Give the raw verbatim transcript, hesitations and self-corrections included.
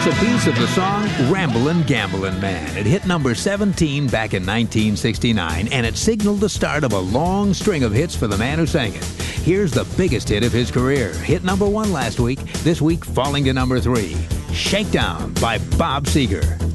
That's a piece of the song Ramblin' Gamblin' Man. It hit number seventeen back in nineteen sixty-nine, and it signaled the start of a long string of hits for the man who sang it. Here's the biggest hit of his career. Hit number one last week, this week falling to number three. Shakedown by Bob Seger.